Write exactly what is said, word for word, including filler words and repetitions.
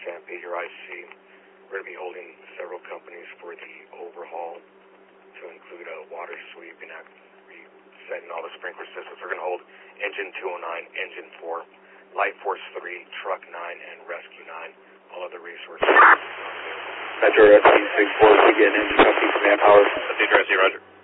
Sanpete, your I C. We're going to be holding several companies for the overhaul to include a water sweep and resetting all the sprinkler systems. We're going to hold Engine two oh nine, Engine four, Light Force three, Truck nine, and Rescue nine. All other resources. Metro Rescue six four, we get an engine company for manpower. That's Rescue, Roger.